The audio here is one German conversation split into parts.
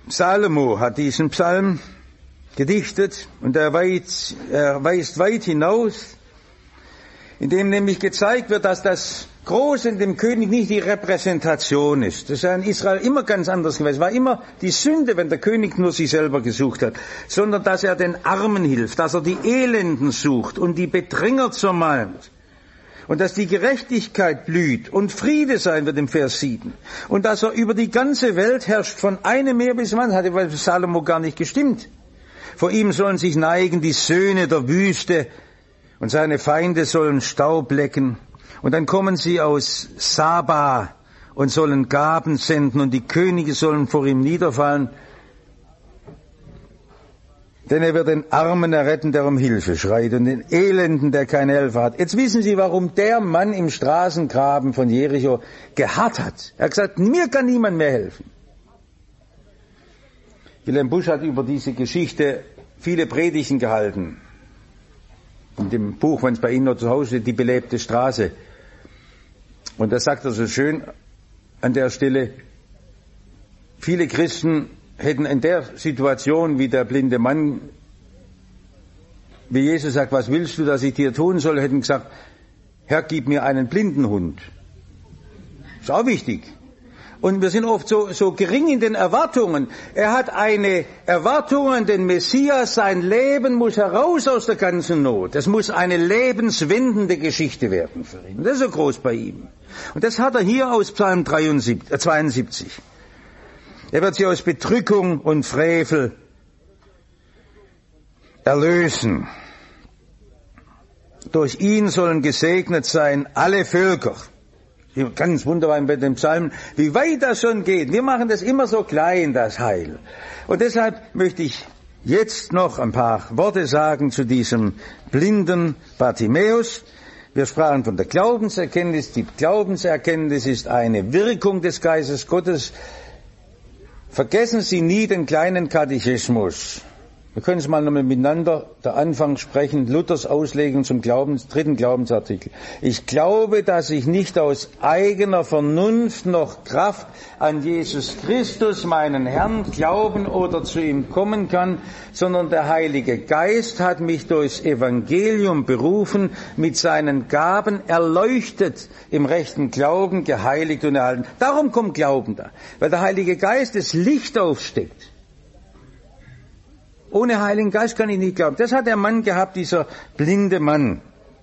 Salomo hat diesen Psalm gedichtet und er weist weit hinaus, indem nämlich gezeigt wird, dass das Große in dem König nicht die Repräsentation ist. Das ist ja in Israel immer ganz anders gewesen. Es war immer die Sünde, wenn der König nur sich selber gesucht hat, sondern dass er den Armen hilft, dass er die Elenden sucht und die Bedränger zermalmt. Und dass die Gerechtigkeit blüht und Friede sein wird im Vers 7. Und dass er über die ganze Welt herrscht, von einem Meer bis zum anderen, hatte bei Salomo gar nicht gestimmt. Vor ihm sollen sich neigen die Söhne der Wüste und seine Feinde sollen Staub lecken. Und dann kommen sie aus Saba und sollen Gaben senden und die Könige sollen vor ihm niederfallen. Denn er wird den Armen erretten, der um Hilfe schreit, und den Elenden, der keine Helfer hat. Jetzt wissen Sie, warum der Mann im Straßengraben von Jericho geharrt hat. Er hat gesagt, mir kann niemand mehr helfen. Wilhelm Busch hat über diese Geschichte viele Predigten gehalten. In dem Buch, wenn es bei Ihnen noch zu Hause steht, die belebte Straße. Und da sagt er so schön an der Stelle, viele Christen hätten in der Situation wie der blinde Mann, wie Jesus sagt, was willst du, dass ich dir tun soll, hätten gesagt, Herr, gib mir einen blinden Hund. Ist auch wichtig. Und wir sind oft so gering in den Erwartungen. Er hat eine Erwartung an den Messias, sein Leben muss heraus aus der ganzen Not. Es muss eine lebenswendende Geschichte werden für ihn. Und das ist so groß bei ihm. Und das hat er hier aus Psalm 72. Er wird sie aus Bedrückung und Frevel erlösen. Durch ihn sollen gesegnet sein alle Völker. Ganz wunderbar bei dem Psalm, wie weit das schon geht. Wir machen das immer so klein, das Heil. Und deshalb möchte ich jetzt noch ein paar Worte sagen zu diesem blinden Bartimäus. Wir sprachen von der Glaubenserkenntnis. Die Glaubenserkenntnis ist eine Wirkung des Geistes Gottes. Vergessen Sie nie den kleinen Katechismus. Wir können es mal nochmal miteinander, der Anfang sprechen, Luthers Auslegung zum dritten Glaubensartikel. Ich glaube, dass ich nicht aus eigener Vernunft noch Kraft an Jesus Christus, meinen Herrn, glauben oder zu ihm kommen kann, sondern der Heilige Geist hat mich durchs Evangelium berufen, mit seinen Gaben erleuchtet, im rechten Glauben geheiligt und erhalten. Darum kommt Glauben da, weil der Heilige Geist das Licht aufsteckt. Ohne Heiligen Geist kann ich nicht glauben. Das hat der Mann gehabt, dieser blinde Mann.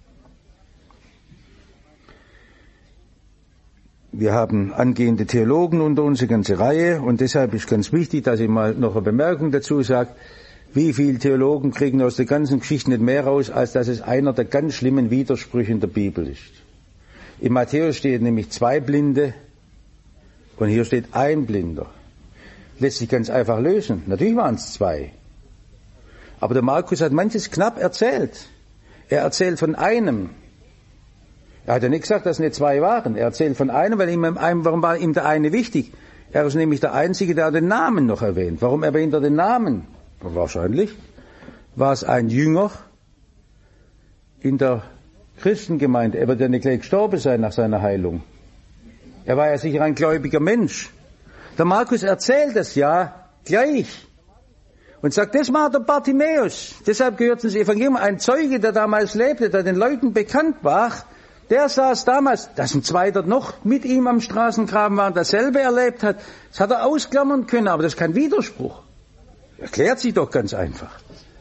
Wir haben angehende Theologen unter uns, eine ganze Reihe, und deshalb ist ganz wichtig, dass ich mal noch eine Bemerkung dazu sage. Wie viele Theologen kriegen aus der ganzen Geschichte nicht mehr raus, als dass es einer der ganz schlimmen Widersprüche in der Bibel ist. In Matthäus steht nämlich 2 Blinde und hier steht 1 Blinder. Lässt sich ganz einfach lösen. Natürlich waren es 2. Aber der Markus hat manches knapp erzählt. Er erzählt von einem. Er hat ja nicht gesagt, dass es nicht 2 waren. Er erzählt von einem, warum war ihm der eine wichtig? Er ist nämlich der Einzige, der den Namen noch erwähnt. Warum erwähnt er den Namen? Wahrscheinlich war es ein Jünger in der Christengemeinde. Er wird ja nicht gleich gestorben sein nach seiner Heilung. Er war ja sicher ein gläubiger Mensch. Der Markus erzählt es ja gleich. Und sagt, das war der Bartimäus. Deshalb gehört es ins Evangelium. Ein Zeuge, der damals lebte, der den Leuten bekannt war, der saß damals, dass ein Zweiter noch mit ihm am Straßengraben war und dasselbe erlebt hat. Das hat er ausklammern können, aber das ist kein Widerspruch. Erklärt sich doch ganz einfach.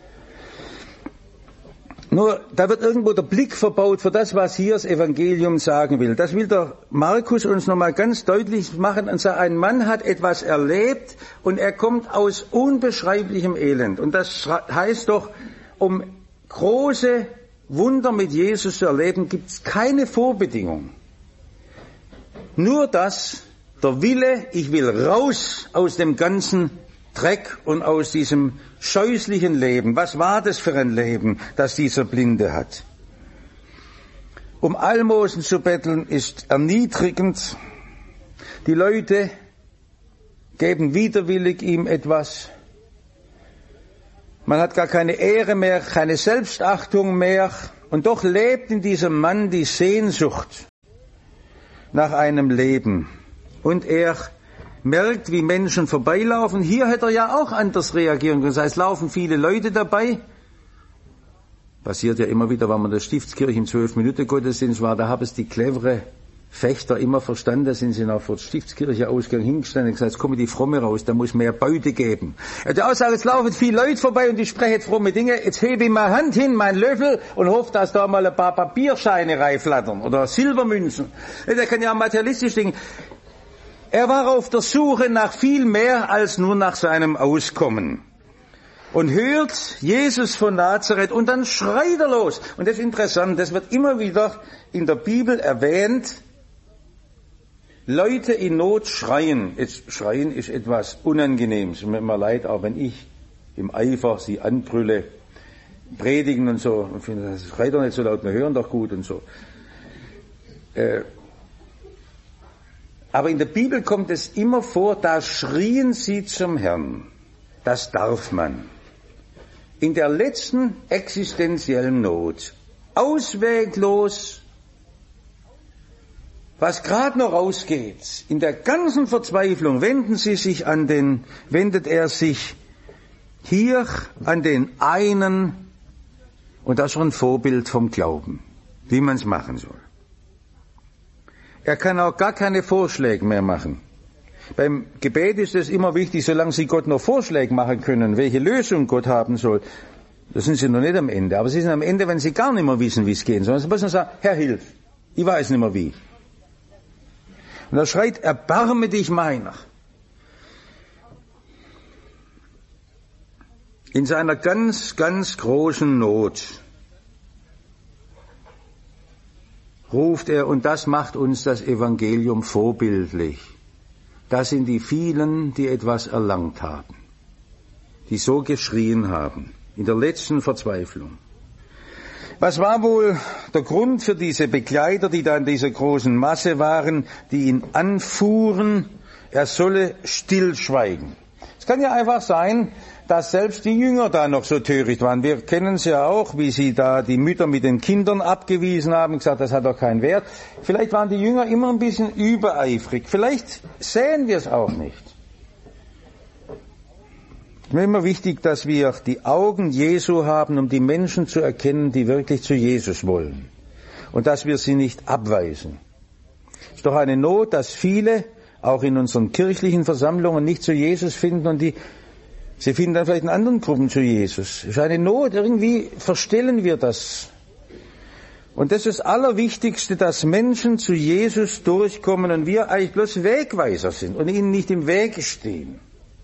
Nur, da wird irgendwo der Blick verbaut für das, was hier das Evangelium sagen will. Das will der Markus uns nochmal ganz deutlich machen. Und sagt, ein Mann hat etwas erlebt und er kommt aus unbeschreiblichem Elend. Und das heißt doch, um große Wunder mit Jesus zu erleben, gibt es keine Vorbedingung. Nur das, der Wille, ich will raus aus dem ganzen Dreck und aus diesem scheußlichen Leben. Was war das für ein Leben, das dieser Blinde hat? Um Almosen zu betteln ist erniedrigend. Die Leute geben widerwillig ihm etwas. Man hat gar keine Ehre mehr, keine Selbstachtung mehr. Und doch lebt in diesem Mann die Sehnsucht nach einem Leben. Und er merkt, wie Menschen vorbeilaufen. Hier hätte er ja auch anders reagieren können. Das heißt, laufen viele Leute dabei. Passiert ja immer wieder, wenn man in der Stiftskirche im 12-Minuten-Gottesdienst war, da haben es die clevere Fechter immer verstanden, da sind sie noch vor der Stiftskirche-Ausgang hingestanden und gesagt, jetzt komme die Fromme raus, da muss mehr Beute geben. Er hat auch gesagt, jetzt laufen viele Leute vorbei und die sprechen fromme Dinge, jetzt hebe ich meine Hand hin, meinen Löffel und hoffe, dass da mal ein paar Papierscheine reinflattern oder Silbermünzen. Der kann ja materialistisch denken. Er war auf der Suche nach viel mehr als nur nach seinem Auskommen. Und hört Jesus von Nazareth und dann schreit er los. Und das ist interessant, das wird immer wieder in der Bibel erwähnt. Leute in Not schreien. Jetzt, schreien ist etwas Unangenehmes. Es tut mir immer leid, auch wenn ich im Eifer sie anbrülle, predigen und so. Und finde, das schreit doch nicht so laut, wir hören doch gut und so. Aber in der Bibel kommt es immer vor, da schrien sie zum Herrn. Das darf man. In der letzten existenziellen Not, ausweglos, was gerade noch rausgeht, in der ganzen Verzweiflung wendet er sich hier an den einen, und das ist schon ein Vorbild vom Glauben, wie man es machen soll. Er kann auch gar keine Vorschläge mehr machen. Beim Gebet ist es immer wichtig, solange Sie Gott noch Vorschläge machen können, welche Lösung Gott haben soll. Da sind Sie noch nicht am Ende. Aber Sie sind am Ende, wenn Sie gar nicht mehr wissen, wie es gehen soll. Sie müssen sagen, Herr, hilf. Ich weiß nicht mehr wie. Und er schreit, erbarme dich meiner. In seiner ganz, ganz großen Not ruft er, und das macht uns das Evangelium vorbildlich. Das sind die vielen, die etwas erlangt haben, die so geschrien haben, in der letzten Verzweiflung. Was war wohl der Grund für diese Begleiter, die da in dieser großen Masse waren, die ihn anfuhren, er solle stillschweigen? Es kann ja einfach sein, dass selbst die Jünger da noch so töricht waren. Wir kennen es ja auch, wie sie da die Mütter mit den Kindern abgewiesen haben, gesagt, das hat doch keinen Wert. Vielleicht waren die Jünger immer ein bisschen übereifrig. Vielleicht sehen wir es auch nicht. Es ist mir immer wichtig, dass wir die Augen Jesu haben, um die Menschen zu erkennen, die wirklich zu Jesus wollen. Und dass wir sie nicht abweisen. Es ist doch eine Not, dass viele, auch in unseren kirchlichen Versammlungen, nicht zu Jesus finden und sie finden dann vielleicht in anderen Gruppen zu Jesus. Es ist eine Not, irgendwie verstellen wir das. Und das ist das Allerwichtigste, dass Menschen zu Jesus durchkommen und wir eigentlich bloß Wegweiser sind und ihnen nicht im Wege stehen.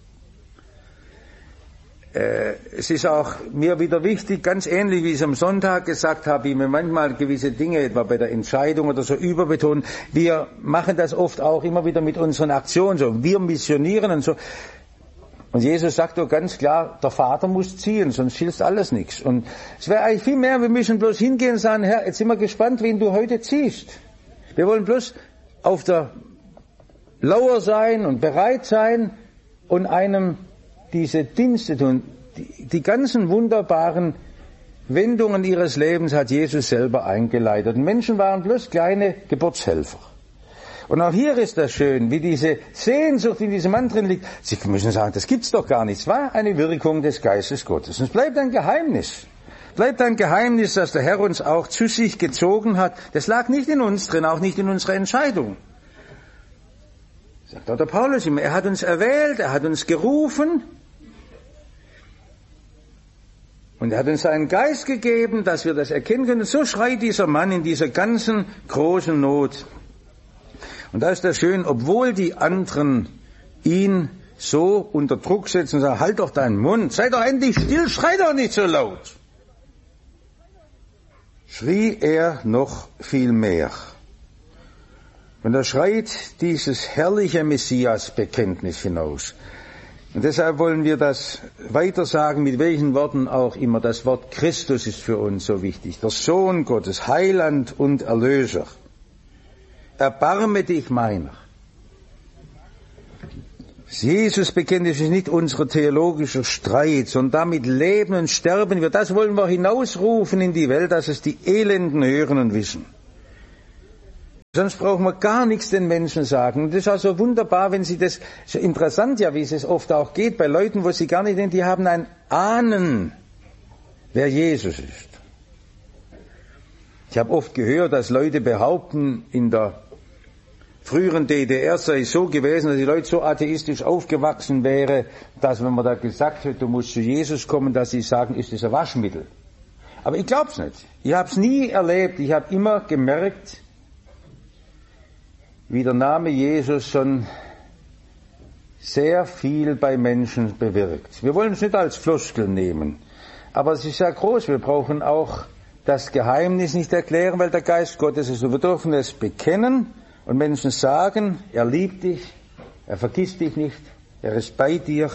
Es ist auch mir wieder wichtig, ganz ähnlich wie ich es am Sonntag gesagt habe, wie wir manchmal gewisse Dinge, etwa bei der Entscheidung oder so, überbetonen. Wir machen das oft auch immer wieder mit unseren Aktionen so. Wir missionieren und so. Und Jesus sagt doch ganz klar, der Vater muss ziehen, sonst hilft alles nichts. Und es wäre eigentlich viel mehr, wir müssen bloß hingehen und sagen, Herr, jetzt sind wir gespannt, wen du heute ziehst. Wir wollen bloß auf der Lauer sein und bereit sein und einem diese Dienste tun. Die ganzen wunderbaren Wendungen ihres Lebens hat Jesus selber eingeleitet. Und Menschen waren bloß kleine Geburtshelfer. Und auch hier ist das schön, wie diese Sehnsucht in diesem Mann drin liegt. Sie müssen sagen, das gibt's doch gar nicht. Es war eine Wirkung des Geistes Gottes. Und es bleibt ein Geheimnis. Bleibt ein Geheimnis, dass der Herr uns auch zu sich gezogen hat. Das lag nicht in uns drin, auch nicht in unserer Entscheidung. Sagt auch der Paulus immer, er hat uns erwählt, er hat uns gerufen. Und er hat uns seinen Geist gegeben, dass wir das erkennen können. So schreit dieser Mann in dieser ganzen großen Not. Und da ist das schön, obwohl die anderen ihn so unter Druck setzen und sagen, halt doch deinen Mund, sei doch endlich still, schrei doch nicht so laut. Schrie er noch viel mehr. Und er schreit dieses herrliche Messias-Bekenntnis hinaus. Und deshalb wollen wir das weiter sagen, mit welchen Worten auch immer. Das Wort Christus ist für uns so wichtig. Der Sohn Gottes, Heiland und Erlöser. Erbarme dich meiner. Das Jesus-Bekenntnis ist nicht unser theologischer Streit, sondern damit leben und sterben wir. Das wollen wir hinausrufen in die Welt, dass es die Elenden hören und wissen. Sonst brauchen wir gar nichts den Menschen sagen. Und das ist also wunderbar, wenn Sie das, ist interessant ja, wie es oft auch geht, bei Leuten, wo Sie gar nicht denken, die haben ein Ahnen, wer Jesus ist. Ich habe oft gehört, dass Leute behaupten, in der früheren DDR sei es so gewesen, dass die Leute so atheistisch aufgewachsen wären, dass wenn man da gesagt hat, du musst zu Jesus kommen, dass sie sagen, ist das ein Waschmittel. Aber ich glaub's nicht. Ich habe es nie erlebt. Ich habe immer gemerkt, wie der Name Jesus schon sehr viel bei Menschen bewirkt. Wir wollen es nicht als Floskel nehmen, aber es ist sehr groß. Wir brauchen auch das Geheimnis nicht erklären, weil der Geist Gottes ist. Wir dürfen es bekennen und Menschen sagen, er liebt dich, er vergisst dich nicht, er ist bei dir.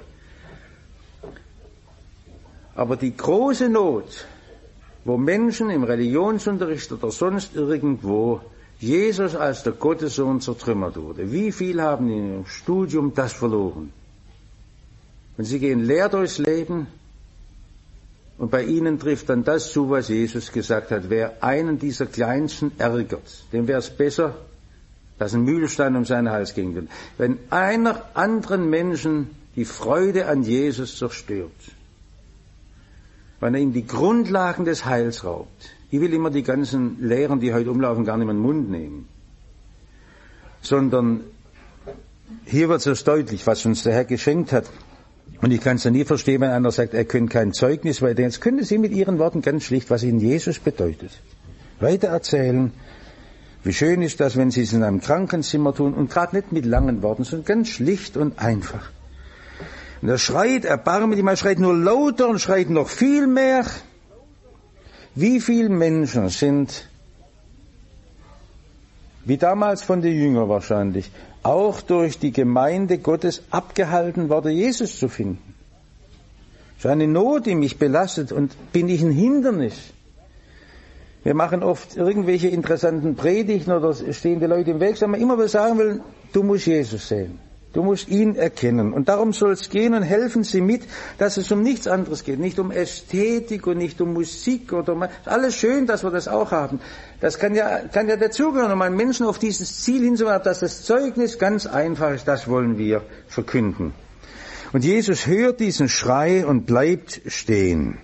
Aber die große Not, wo Menschen im Religionsunterricht oder sonst irgendwo Jesus als der Gottessohn zertrümmert wurde. Wie viel haben in ihrem Studium das verloren? Und sie gehen leer durchs Leben und bei ihnen trifft dann das zu, was Jesus gesagt hat. Wer einen dieser Kleinsten ärgert, dem wäre es besser, dass ein Mühlstein um seinen Hals ging wird. Wenn einer anderen Menschen die Freude an Jesus zerstört, weil er ihm die Grundlagen des Heils raubt. Ich will immer die ganzen Lehren, die heute umlaufen, gar nicht mehr in den Mund nehmen. Sondern hier wird es deutlich, was uns der Herr geschenkt hat. Und ich kann es ja nie verstehen, wenn einer sagt, er könnte kein Zeugnis weitergeben. Jetzt können Sie mit Ihren Worten ganz schlicht, was Ihnen Jesus bedeutet, weiter erzählen. Wie schön ist das, wenn Sie es in einem Krankenzimmer tun und gerade nicht mit langen Worten, sondern ganz schlicht und einfach. Und er schreit, erbarme dich mal, schreit nur lauter und schreit noch viel mehr. Wie viele Menschen sind, wie damals von den Jüngern wahrscheinlich, auch durch die Gemeinde Gottes abgehalten worden, Jesus zu finden? Das ist eine Not, die mich belastet, und bin ich ein Hindernis? Wir machen oft irgendwelche interessanten Predigten oder stehen die Leute im Weg, sagen wir immer, wir sagen wollen, du musst Jesus sehen. Du musst ihn erkennen. Und darum soll es gehen, und helfen Sie mit, dass es um nichts anderes geht. Nicht um Ästhetik und nicht um Musik oder alles schön, dass wir das auch haben. Das kann ja dazugehören, um einen Menschen auf dieses Ziel hinzuwerfen, dass das Zeugnis ganz einfach ist. Das wollen wir verkünden. Und Jesus hört diesen Schrei und bleibt stehen.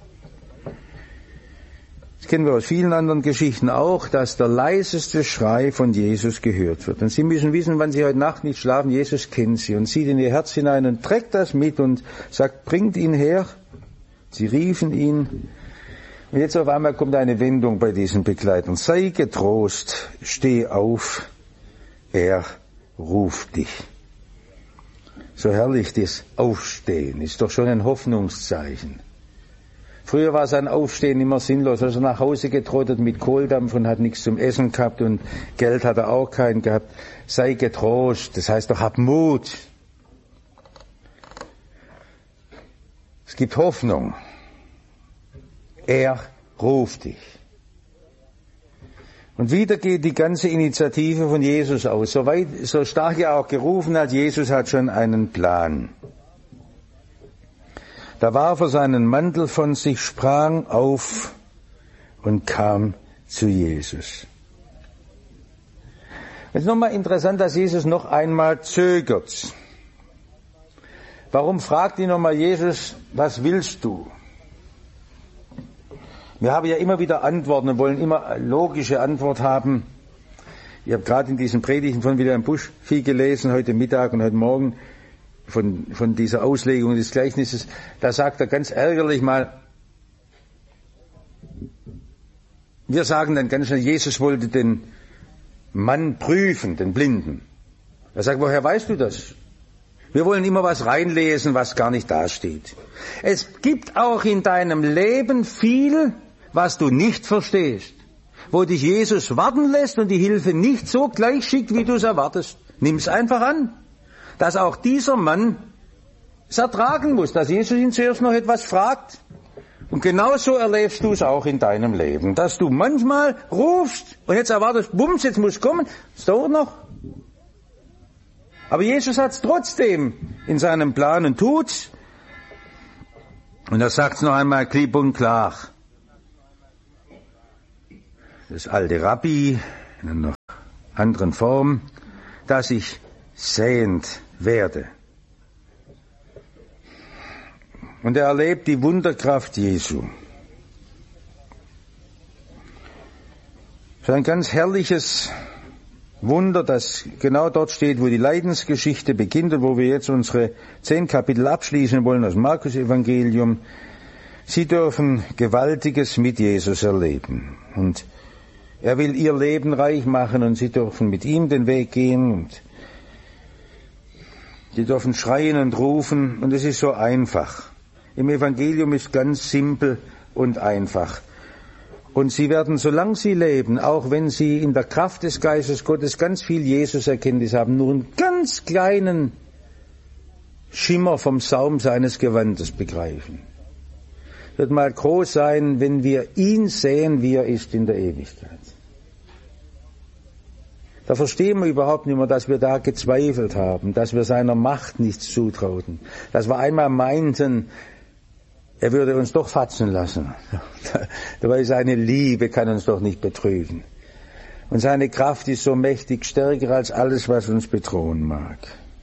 Das kennen wir aus vielen anderen Geschichten auch, dass der leiseste Schrei von Jesus gehört wird. Und Sie müssen wissen, wann Sie heute Nacht nicht schlafen, Jesus kennt Sie und sieht in Ihr Herz hinein und trägt das mit und sagt, bringt ihn her. Sie riefen ihn. Und jetzt auf einmal kommt eine Wendung bei diesen Begleitern. Sei getrost, steh auf, er ruft dich. So herrlich das Aufstehen, ist doch schon ein Hoffnungszeichen. Früher war sein Aufstehen immer sinnlos. Also nach Hause getrottet mit Kohldampf und hat nichts zum Essen gehabt und Geld hat er auch keinen gehabt. Sei getrost, das heißt doch, hab Mut. Es gibt Hoffnung. Er ruft dich. Und wieder geht die ganze Initiative von Jesus aus. So stark er auch gerufen hat, Jesus hat schon einen Plan. Da warf er seinen Mantel von sich, sprang auf und kam zu Jesus. Es ist nochmal interessant, dass Jesus noch einmal zögert. Warum fragt ihn nochmal Jesus, was willst du? Wir haben ja immer wieder Antworten und wollen immer logische Antwort haben. Ich habe gerade in diesen Predigten von Wilhelm Busch viel gelesen, heute Mittag und heute Morgen, von dieser Auslegung des Gleichnisses. Da sagt er ganz ärgerlich mal, wir sagen dann ganz schnell, Jesus wollte den Mann prüfen, den Blinden. Er sagt, woher weißt du das? Wir wollen immer was reinlesen, was gar nicht dasteht. Es gibt auch in deinem Leben viel, was du nicht verstehst, wo dich Jesus warten lässt und die Hilfe nicht so gleich schickt, wie du es erwartest. Nimm's einfach an, dass auch dieser Mann es ertragen muss, dass Jesus ihn zuerst noch etwas fragt. Und genauso erlebst du es auch in deinem Leben, dass du manchmal rufst und jetzt erwartest, bums, jetzt muss kommen, es dauert noch. Aber Jesus hat es trotzdem in seinem Plan und tut's. Und er sagt es noch einmal klipp und klar. Das alte Rabbi, anderen Form, dass ich sehend werde. Und er erlebt die Wunderkraft Jesu. Es ist ein ganz herrliches Wunder, das genau dort steht, wo die Leidensgeschichte beginnt und wo wir jetzt unsere 10 Kapitel abschließen wollen aus dem Markus-Evangelium. Sie dürfen Gewaltiges mit Jesus erleben. Und er will ihr Leben reich machen und sie dürfen mit ihm den Weg gehen und sie dürfen schreien und rufen und es ist so einfach. Im Evangelium ist ganz simpel und einfach. Und sie werden, solange sie leben, auch wenn sie in der Kraft des Geistes Gottes ganz viel Jesus-Erkenntnis haben, nur einen ganz kleinen Schimmer vom Saum seines Gewandes begreifen. Wird mal groß sein, wenn wir ihn sehen, wie er ist in der Ewigkeit. Da verstehen wir überhaupt nicht mehr, dass wir da gezweifelt haben, dass wir seiner Macht nichts zutrauten, dass wir einmal meinten, er würde uns doch fatzen lassen. Dabei seine Liebe kann uns doch nicht betrügen. Und seine Kraft ist so mächtig stärker als alles, was uns bedrohen mag.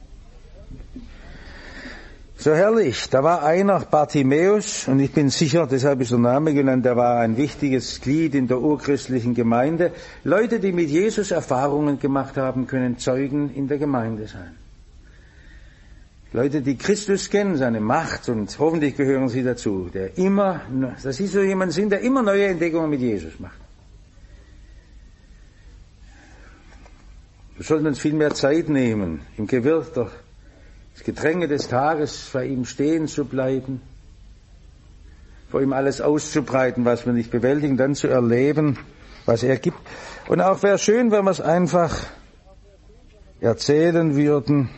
So herrlich, da war einer, Bartimäus, und ich bin sicher, deshalb ist der Name genannt, der war ein wichtiges Glied in der urchristlichen Gemeinde. Leute, die mit Jesus Erfahrungen gemacht haben, können Zeugen in der Gemeinde sein. Leute, die Christus kennen, seine Macht, und hoffentlich gehören sie dazu, dass sie so jemand sind, der immer neue Entdeckungen mit Jesus macht. Wir sollten uns viel mehr Zeit nehmen, im Gewirr des Gedränge des Tages vor ihm stehen zu bleiben, vor ihm alles auszubreiten, was wir nicht bewältigen, dann zu erleben, was er gibt. Und auch wäre schön, wenn wir es einfach erzählen würden,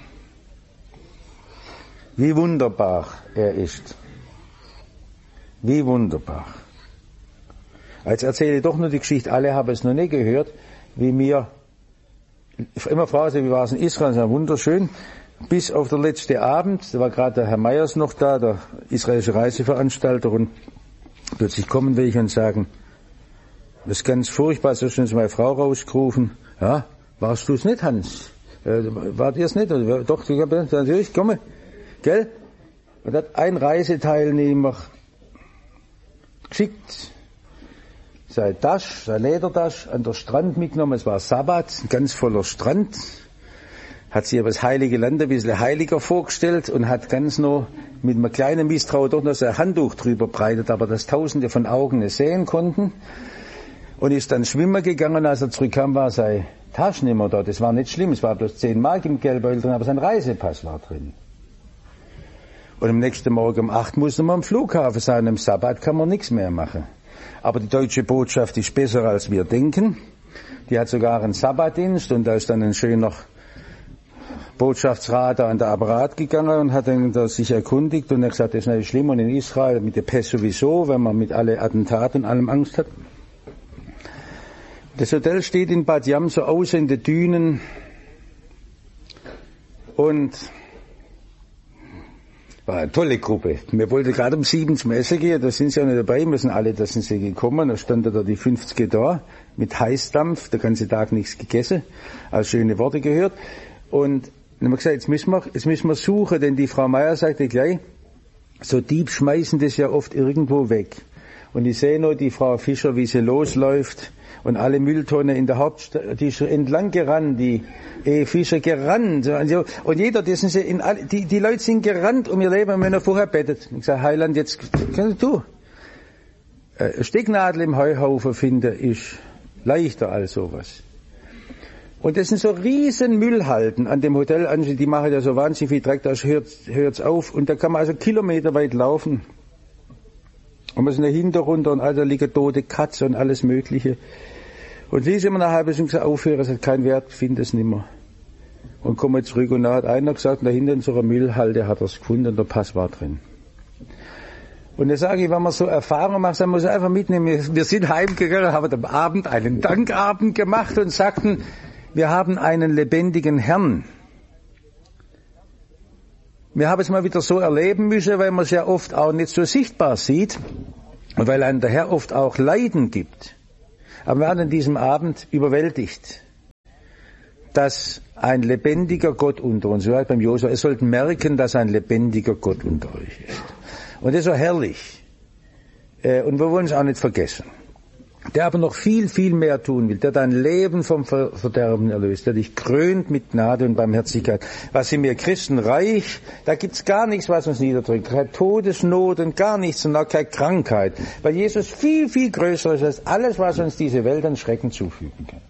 wie wunderbar er ist. Wie wunderbar. Als erzähle ich doch nur die Geschichte, alle haben es noch nicht gehört, wie mir immer fragen sie, wie war es in Israel, das war wunderschön, bis auf der letzte Abend, da war gerade der Herr Meyers noch da, der israelische Reiseveranstalter, und plötzlich kommen welche und sagen, das ist ganz furchtbar, so schnell ist meine Frau rausgerufen, ja, warst du es nicht, Hans? Wart ihr es nicht? Doch, natürlich, komme. Gell? Und hat ein Reiseteilnehmer geschickt, seine Ledertasche an der Strand mitgenommen, es war Sabbat, ganz voller Strand, hat sich aber das Heilige Land ein bisschen heiliger vorgestellt und hat ganz noch mit einem kleinen Misstrauen doch noch sein Handtuch drüber breitet, aber das Tausende von Augen nicht sehen konnten, und ist dann schwimmen gegangen. Als er zurückkam, war seine Tasche nicht mehr da. Das war nicht schlimm, es war bloß 10 Mark im Geldbeutel drin, aber sein Reisepass war drin. Und am nächsten Morgen um 8 musste man am Flughafen sein. Am Sabbat kann man nichts mehr machen. Aber die deutsche Botschaft ist besser, als wir denken. Die hat sogar einen Sabbatdienst, und da ist dann ein schöner Botschaftsrat an der Apparat gegangen und hat dann sich erkundigt, und er hat gesagt, das ist nicht schlimm, und in Israel mit der Pest sowieso, wenn man mit alle Attentaten und allem Angst hat. Das Hotel steht in Bat Yam so aus in den Dünen, und war eine tolle Gruppe. Wir wollten gerade um 7 zum Essen gehen, da sind sie ja nicht dabei, da sind sie gekommen, da standen da die 50 da, mit Heißdampf, den ganzen Tag nichts gegessen, als schöne Worte gehört. Und dann haben wir gesagt, jetzt müssen wir suchen, denn die Frau Meier sagte gleich, so Dieb schmeißen das ja oft irgendwo weg. Und ich sehe noch die Frau Fischer, wie sie losläuft, und alle Mülltonnen in der Hauptstadt, die ist entlang gerannt, die Fischer gerannt, und jeder, die Leute sind gerannt um ihr Leben, und wenn er vorher bettet. Ich sage, Heiland, jetzt kannst du. Stecknadel im Heuhaufen finden ist leichter als sowas. Und das sind so riesen Müllhalden an dem Hotel, die machen ja so wahnsinnig viel Dreck, da hört's auf, und da kann man also kilometerweit laufen. Und wir sind dahinter runter, und da liegen tote Katze und alles Mögliche. Und wie sind wir nach einer halben Stunde gesagt, aufhören, es hat keinen Wert, finde es nimmer. Und kommen zurück, und da hat einer gesagt, da hinten in so einer Müllhalde hat er es gefunden, und der Pass war drin. Und da sage ich, wenn man so Erfahrungen macht, dann muss man einfach mitnehmen. Wir sind heimgegangen, haben am Abend einen Dankabend gemacht und sagten, wir haben einen lebendigen Herrn. Wir haben es mal wieder so erleben müssen, weil man es ja oft auch nicht so sichtbar sieht und weil einem der Herr oft auch Leiden gibt. Aber wir waren an diesem Abend überwältigt. dass ein lebendiger Gott unter uns, so heißt beim Josua, ihr sollt merken, dass ein lebendiger Gott unter euch ist. Und das ist so herrlich. Und wir wollen es auch nicht vergessen. Der aber noch viel, viel mehr tun will, der dein Leben vom Verderben erlöst, der dich krönt mit Gnade und Barmherzigkeit. Was sind wir Christen reich? Da gibt's gar nichts, was uns niederdrückt. Keine Todesnot und gar nichts und auch keine Krankheit. Weil Jesus viel, viel größer ist als alles, was uns diese Welt an Schrecken zufügen kann.